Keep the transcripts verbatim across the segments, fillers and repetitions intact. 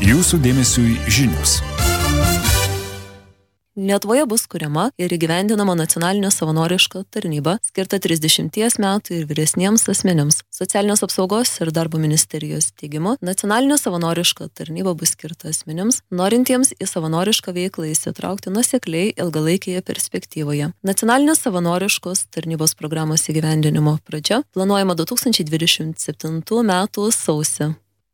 Jūsų dėmesiui žinios. Lietuvoje bus kuriama ir įgyvendinama nacionalinė savanoriška tarnyba, skirta trisdešimties metų ir vyresniems asmenims. Socialinės apsaugos ir darbo ministerijos teigimu, nacionalinė savanoriška tarnyba bus skirta asmenims, norintiems į savanorišką veiklą įsitraukti nuosekliai ilgalaikėje perspektyvoje. Nacionalinės savanoriškos tarnybos programos įgyvendinimo pradžia planuojama du tūkstančiai dvidešimt septintų metų sausį.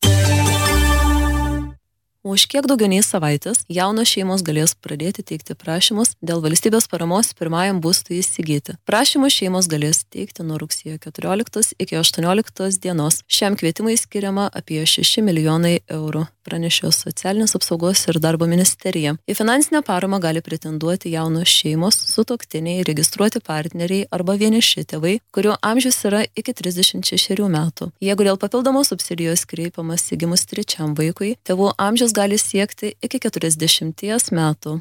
Už kiek daugiau nei savaitės jaunos šeimos galės pradėti teikti prašymus dėl valstybės paramos pirmajam būstui įsigyti. Prašymus šeimos galės teikti nuo rugsėjo keturioliktos iki aštuonioliktos dienos. Šiam kvietimui skiriama apie šeši milijonai eurų, pranešė Socialinės apsaugos ir darbo ministerija. Į finansinę paramą gali pretenduoti jaunos šeimos, sutuoktiniai, registruoti partneriai arba vieniši tėvai, kurių amžius yra iki trisdešimt šešerių metų. Jeigu dėl papildomos subsidijos kreipiamas gimus trečiam vaikui, tėvų amžius gali siekti iki keturiasdešimties metų.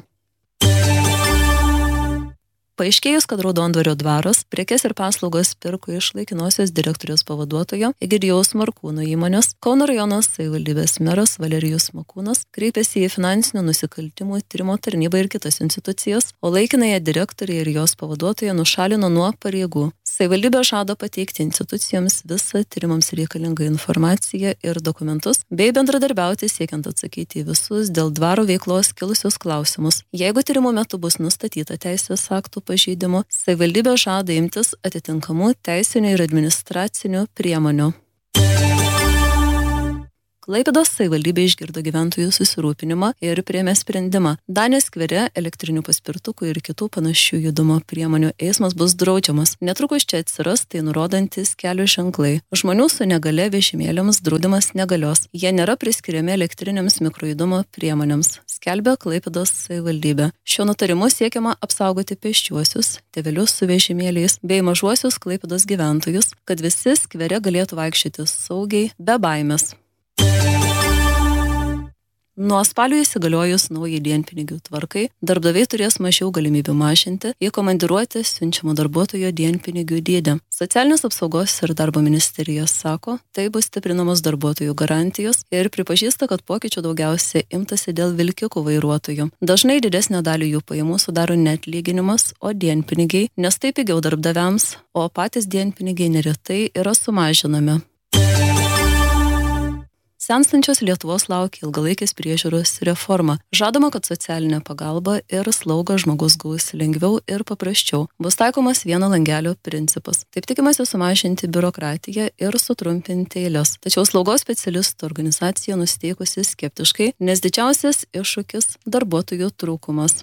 Paaiškėjus, kad Raudondvario dvaras prekes ir paslaugas pirko iš laikinosios direktoriaus pavaduotojo Egidijaus Markūno įmonės, Kauno rajono savivaldybės meras Valerijus Makūnas kreipėsi į finansinių nusikaltimų tyrimo tarnybą ir kitas institucijas, o laikinąją direktorę ir jos pavaduotoją nušalino nuo pareigų. Savivaldybė žada pateikti institucijoms visą tyrimams reikalingą informaciją ir dokumentus, bei bendradarbiauti siekiant atsakyti į visus dėl dvaro veiklos kilusius klausimus. Jeigu tyrimo metu bus nustatyta teisės aktų pažeidimų, savivaldybė žada imtis atitinkamų teisinių ir administracinių priemonių. Klaipėdos savivaldybė išgirdo gyventojų susirūpinimą ir priėmė sprendimą. Danės skvere elektrinių paspirtukų ir kitų panašių judumo priemonių eismas bus draudžiamas. Netrukus čia atsiras tai nurodantis kelio ženklai. Žmonių su negale vežimėliams draudimas negalios. Jie nėra priskiriami elektriniams mikrojudumo priemonėms, skelbia Klaipėdos savivaldybė. Šiuo nutarimu siekiama apsaugoti pėsčiuosius, tėvelius su vežimėliais bei mažuosius Klaipėdos gyventojus, kad visi skvere galėtų vaikščioti saugiai, be baimės. Nuo spalio įsigaliojus naujai dienpinigių tvarkai, darbdaviai turės mažiau galimybių mažinti į komandiruotę siunčiamo darbuotojo dienpinigių dydį. Socialinės apsaugos ir darbo ministerija sako, tai bus stiprinamos darbuotojų garantijos ir pripažįsta, kad pokyčių daugiausiai imtasi dėl vilkikų vairuotojų. Dažnai didesnę dalį jų pajamų sudaro ne atlyginimas, o dienpinigiai, nes tai pigiau darbdaviams, o patys dienpinigiai neretai yra sumažinami. Senstančios Lietuvos laukia ilgalaikės priežiūros reforma. Žadama, kad socialinė pagalba ir slauga žmogus gaus lengviau ir paprasčiau. Bus taikomas vieno langelio principas. Taip tikimasi sumažinti biurokratiją ir sutrumpinti eiles. Tačiau slaugos specialistų organizacija nusiteikusi skeptiškai, nes didžiausias iššūkis – darbuotojų trūkumas.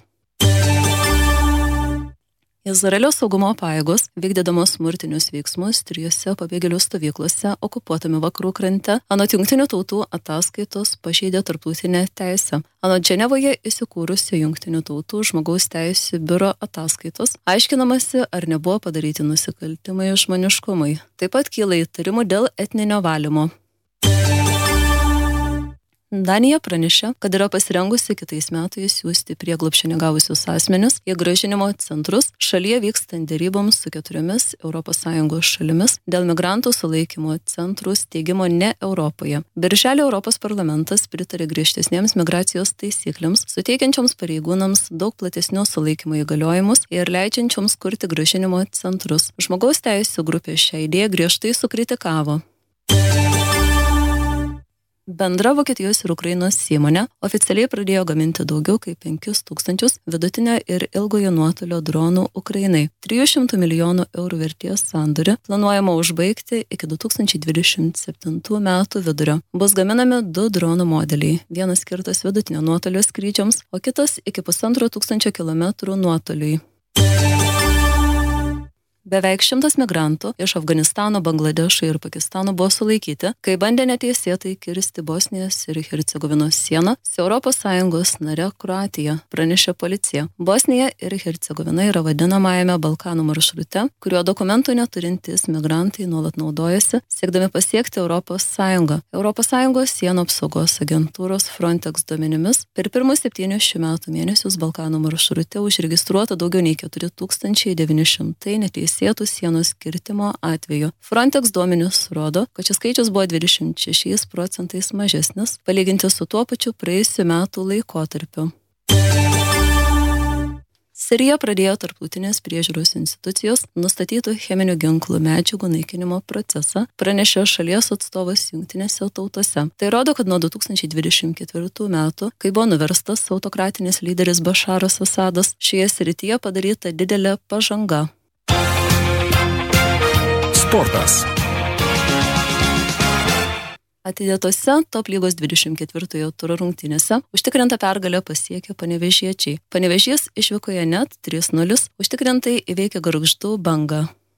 Izraelio saugumo pajėgos, vykdydamos smurtinius veiksmus trijose pabėgėlių stovyklose okupuotame vakarų krante, anot Jungtinių tautų ataskaitos pažeidė tarptautinę teisę. Anot Ženevoje įsikūrusio Jungtinių tautų žmogaus teisių biuro ataskaitos, aiškinamasi, ar nebuvo padaryti nusikaltimai žmoniškumui. Taip pat kyla įtarimų dėl etninio valymo. Danija pranešė, kad yra pasirengusi kitais metais siųsti prieglobsčio negavusius asmenis į grąžinimo centrus šalyje vykstant deryboms su keturiomis Europos Sąjungos šalimis dėl migrantų sulaikymo centrų steigimo ne Europoje. Birželį Europos parlamentas pritarė griežtesniems migracijos taisyklėms, suteikiančioms pareigūnams daug platesnius sulaikymo įgaliojimus ir leidžiančioms kurti grąžinimo centrus. Žmogaus teisių grupė šią idėją griežtai sukritikavo. Bendra Vokietijos ir Ukrainos įmonė oficialiai pradėjo gaminti daugiau kaip penkis tūkstančius vidutinio ir ilgojo nuotolio dronų Ukrainai. trijų šimtų milijonų eurų vertės sandorį planuojama užbaigti iki du tūkstančiai dvidešimt septintų metų vidurio. Bus gaminami du dronų modeliai. Vienas skirtas vidutinio nuotolio skrydžiams, o kitas iki pusantro tūkstančio kilometrų nuotoliui. Beveik šimtas migrantų iš Afganistano, Bangladešo ir Pakistano buvo sulaikyti, kai bandė neteisėtai kirsti Bosnijos ir Hercegovinos sieną su Europos Sąjungos nare Kroatija, pranešė policija. Bosnija ir Hercegovina yra vadinamajame Balkanų maršrute, kuriuo dokumentų neturintys migrantai nuolat naudojasi, siekdami pasiekti Europos Sąjungą. Europos Sąjungos sienų apsaugos agentūros Frontex duomenimis per pirmus septynius šių metų mėnesius Balkanų maršrute užregistruota daugiau nei keturi tūkstančiai devyni šimtai neteisėtų neteisėtų sienos kirtimo atveju. Frontex duomenys rodo, kad šis skaičius buvo dvidešimt šešiais procentais mažesnis, palyginti su tuo pačiu praėjusiu metų laikotarpiu. Sirija pradėjo tarptautinės priežiūros institucijos nustatytų cheminių ginklų medžiagų naikinimo procesą, pranešė šalies atstovas Jungtinėse tautose. Tai rodo, kad nuo du tūkstančiai dvidešimt ketvirtų metų, kai buvo nuverstas autokratinis lyderis Bašaras Asadas, šioje srityje padaryta didelė pažanga. Sportas. Atidėtose top lygos dvidešimt ketvirtojo turo rungtynėse užtikrintą pergalę pasiekė panevėžiečiai. Panevėžys išvykoje net trys nulis, užtikrintai įveikė Gargždų Bangą.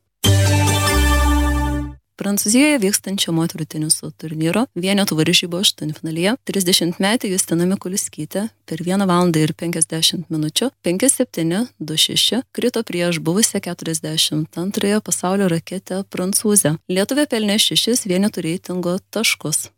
Prancūzijoje vykstančio moterų teniso turnyro vienetų varžybų aštuntfinalyje trisdešimtmetė Justina Mikuliskytė per vieną valandą ir penkiasdešimt minučių penki septyni du šeši krito prieš buvusią keturiasdešimt antrąją pasaulio raketę prancūzę. Lietuvė pelnė šešis vienetų reitingo taškus.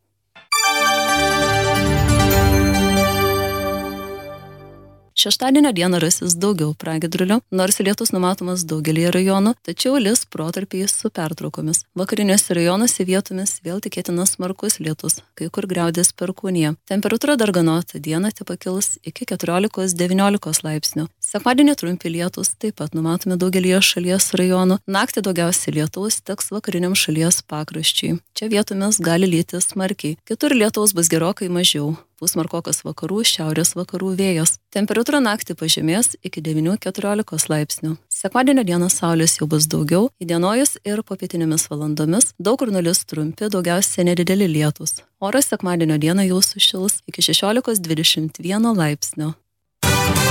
Šeštadienio dieną rasis daugiau pragiedrulių, nors lietus numatomas daugelį rajonų, tačiau lis protarpiais su pertraukomis. Vakariniuose rajonuose vietomis vėl tikėtinas smarkus lietus, kai kur griaudės perkūnija. Temperatūra darganota dieną tepakils iki keturiolikos devyniolikos laipsnių. Sekmadienį trumpi lietus taip pat numatomi daugelį šalies rajonų. Naktį daugiausiai lietaus teks vakariniam šalies pakraščiui. Čia vietomis gali lyti smarkiai. Kitur lietaus bus gerokai mažiau. Pūs smarkokas vakarų, šiaurės vakarų vėjas. Temperatūra naktį pažemės iki devynių keturiolikos laipsnių. Sekmadienio dieną saulės jau bus daugiau, įdienojus ir popietinėmis valandomis daug kur nulis trumpi, daugiausiai nedideli lietus. Oras sekmadienio dieną jau sušils iki šešiolikos dvidešimt vieno laipsnio.